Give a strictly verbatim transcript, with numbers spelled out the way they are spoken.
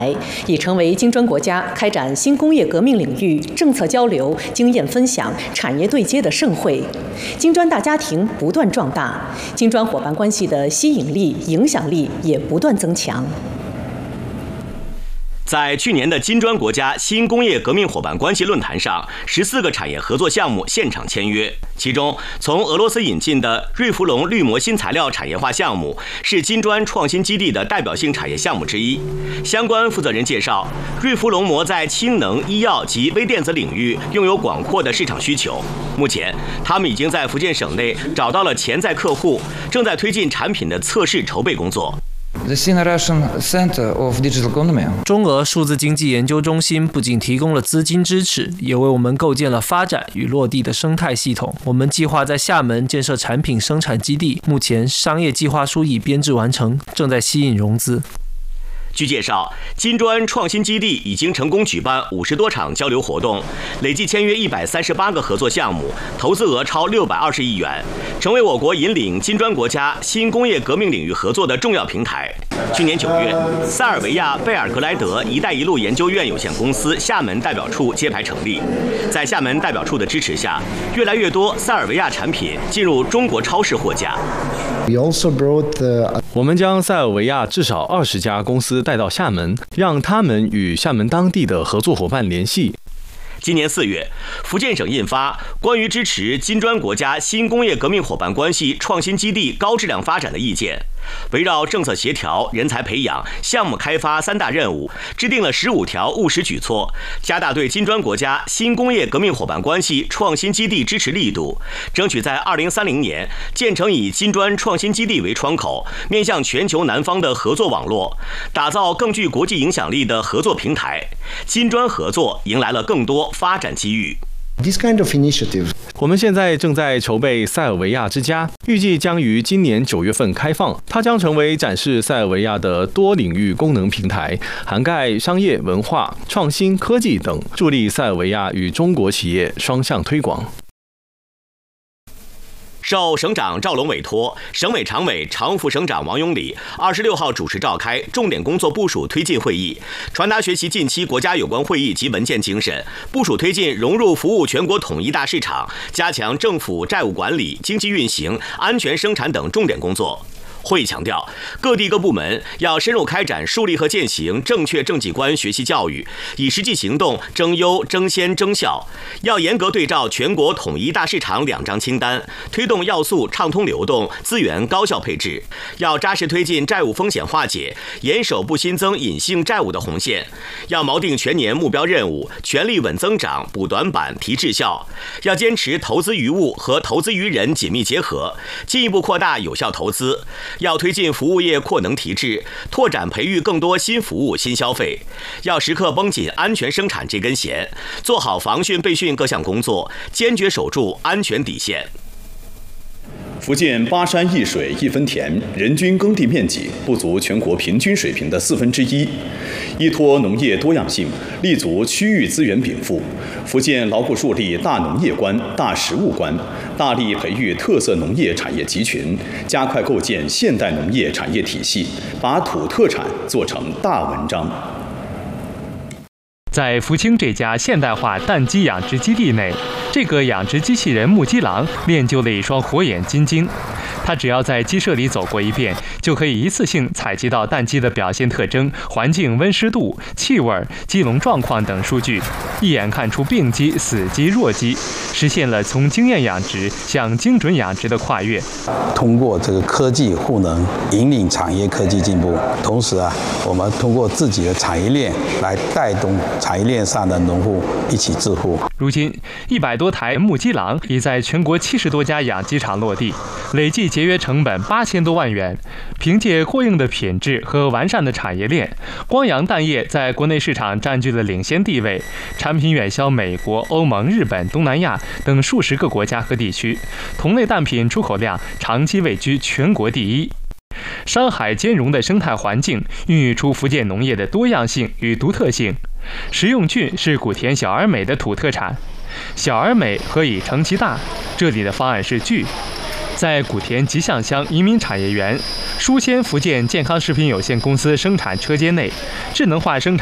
已成为金砖国家开展新工业革命领域政策交流、经验分享、产业对接的盛会。金砖大家庭不断壮大，金砖伙伴关系的吸引力、影响力也不断增强。 在去年的金砖国家新工业革命伙伴关系论坛上，十四个产业合作项目现场签约。其中，从俄罗斯引进的瑞福龙绿膜新材料产业化项目是金砖创新基地的代表性产业项目之一。相关负责人介绍，瑞福龙膜在氢能、医药及微电子领域拥有广阔的市场需求。目前，他们已经在福建省内找到了潜在客户，正在推进产品的测试筹备工作。 中俄数字经济研究中心不仅提供了资金支持，也为我们构建了发展与落地的生态系统。我们计划在厦门建设产品生产基地，目前商业计划书已编制完成，正在吸引融资。 据介绍，金砖创新基地已经成功举办五十多场交流活动，累计签约一百三十八个合作项目，投资额超六百二十亿元，成为我国引领金砖国家新工业革命领域合作的重要平台。去年九月，塞尔维亚贝尔格莱德“一带一路”研究院有限公司厦门代表处揭牌成立。在厦门代表处的支持下，越来越多塞尔维亚产品进入中国超市货架。 我们将塞尔维亚至少二十家公司带到厦门，让他们与厦门当地的合作伙伴联系。 今年四月，福建省印发关于支持金砖国家新工业革命伙伴关系创新基地高质量发展的意见，围绕政策协调、人才培养、项目开发三大任务，制定了十五条务实举措，加大对金砖国家新工业革命伙伴关系创新基地支持力度，争取在二零三零年建成以金砖创新基地为窗口，面向全球南方的合作网络，打造更具国际影响力的合作平台。金砖合作迎来了更多发展机遇。 This kind of initiative. 我们现在正在筹备塞尔维亚之家，预计将于今年九月份开放。它将成为展示塞尔维亚的多领域功能平台，涵盖商业、文化、创新、科技等，助力塞尔维亚与中国企业双向推广。 受省长赵龙委托，省委常委、常务副省长王永礼二十六号主持召开重点工作部署推进会议，传达学习近期国家有关会议及文件精神，部署推进融入服务全国统一大市场，加强政府债务管理、经济运行、安全生产等重点工作。会议强调，各地各部门要深入开展树立和践行正确政绩观学习教育，以实际行动争优、争先、争效。要严格对照全国统一大市场两张清单，推动要素畅通流动、资源高效配置。要扎实推进债务风险化解，严守不新增隐性债务的红线。要锚定全年目标任务，全力稳增长、补短板、提质效。要坚持投资于物和投资于人紧密结合，进一步扩大有效投资。要推进服务业扩能提质，拓展培育更多新服务、新消费。要时刻绷紧安全生产这根弦，做好防汛备汛各项工作，坚决守住安全底线。 福建八山一水一分田，人均耕地面积不足全国平均水平的四分之一。依托农业多样性，立足区域资源禀赋，福建牢固树立大农业观、大食物观，大力培育特色农业产业集群，加快构建现代农业产业体系，把土特产做成大文章。 在福清这家现代化蛋鸡养殖基地内，这个养殖机器人木鸡郎练就了一双火眼金睛。他只要在鸡舍里走过一遍，就可以一次性采集到蛋鸡的表现特征、环境温湿度、气味、鸡笼状况等数据，一眼看出病鸡、死鸡、弱鸡，实现了从经验养殖向精准养殖的跨越。 通过这个科技赋能，引领产业科技进步，同时啊，我们通过自己的产业链来带动产业链上的农户一起致富。 如今，一百多台木鸡郎已在全国七十多家养鸡场落地，累计节约成本八千多万元。凭借过硬的品质和完善的产业链，光阳蛋业在国内市场占据了领先地位，产品远销美国、欧盟、日本、东南亚等数十个国家和地区，同类蛋品出口量长期位居全国第一。山海兼容的生态环境孕育出福建农业的多样性与独特性。食用菌是古田小而美的土特产，小而美何以成其大？这里的方案是聚。 在古田吉祥乡移民产业园、书仙福建健康食品有限公司生产车间内，智能化生产。